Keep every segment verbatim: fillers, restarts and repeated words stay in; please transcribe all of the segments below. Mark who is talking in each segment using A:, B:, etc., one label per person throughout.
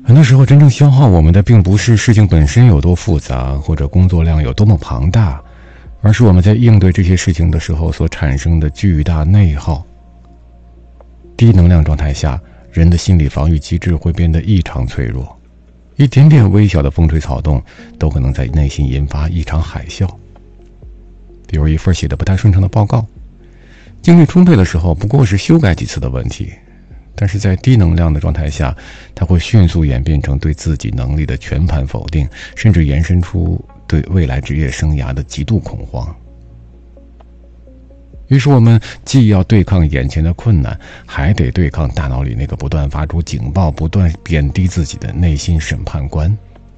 A: 很多时候真正消耗我们的并不是事情本身有多复杂，或者工作量有多么庞大，而是我们在应对这些事情的时候所产生的巨大内耗。低能量状态下，人的心理防御机制会变得异常脆弱，一点点微小的风吹草动都可能在内心引发一场海啸。比如一份写得不太顺畅的报告，精力充沛的时候不过是修改几次的问题，但是在低能量的状态下，它会迅速演变成对自己能力的全盘否定，甚至延伸出对未来职业生涯的极度恐慌。于是我们既要对抗眼前的困难，还得对抗大脑里那个不断发出警报、不断贬低自己的内心审判官。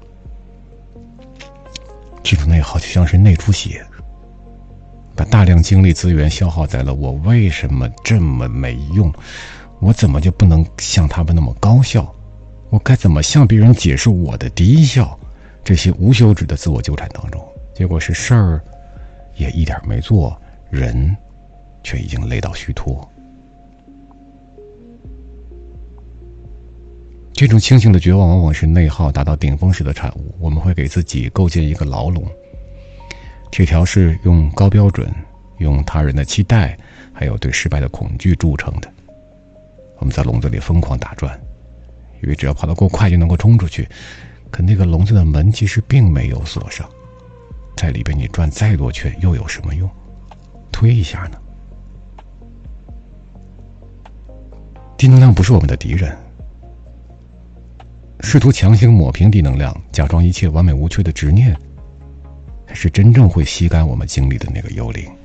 A: 这种内耗就像是内出血，把大量精力资源消耗在了我为什么这么没用，我怎么就不能像他们那么高效，我该怎么向别人解释我的低效，这些无休止的自我纠缠当中，结果是事儿也一点没做，人却已经累到虚脱。这种清醒的绝望往往是内耗达到顶峰时的产物。我们会给自己构建一个牢笼，这条是用高标准、用他人的期待还有对失败的恐惧铸成的。我们在笼子里疯狂打转，以为只要跑得够快就能够冲出去，可那个笼子的门其实并没有锁上，在里边你转再多圈又有什么用？推一下呢？低能量不是我们的敌人，试图强行抹平低能量，假装一切完美无缺的执念，才是真正会吸干我们精力的那个幽灵。